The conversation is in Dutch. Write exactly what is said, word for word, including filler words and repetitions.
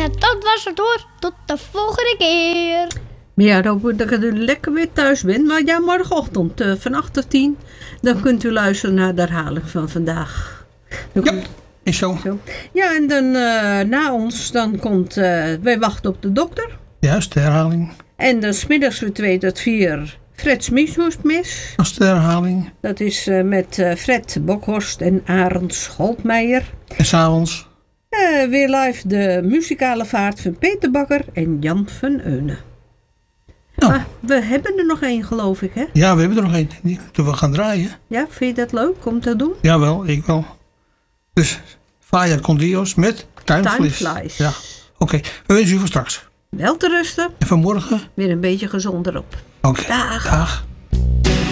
dat was het hoor. Tot de volgende keer. Ja, dan hoop ik dat u lekker weer thuis bent. Maar ja, morgenochtend uh, van acht tot tien. Dan kunt u luisteren naar de herhaling van vandaag. Dan Ja, komt, is zo. zo. Ja, en dan uh, na ons, dan komt, uh, wij wachten op de dokter. Juist, de herhaling. En dan 's middags van twee tot vier Fred Smieshoestmis. Dat is de herhaling. Dat is uh, met uh, Fred Bokhorst en Arend Scholtmeijer. En s'avonds? Uh, weer live de muzikale vaart van Peter Bakker en Jan van Eunen. Nou. Ah, we hebben er nog één, geloof ik, hè? Ja, we hebben er nog één. Die moeten we gaan draaien. Ja, vind je dat leuk om te doen? Jawel, ik wel. Dus, Faya con Dios met Time Flies. Time Flies. Ja, oké. Okay. We wensen u voor straks. Wel te rusten. En vanmorgen? Weer een beetje gezonder op. Oké. Okay. Dag. Dag.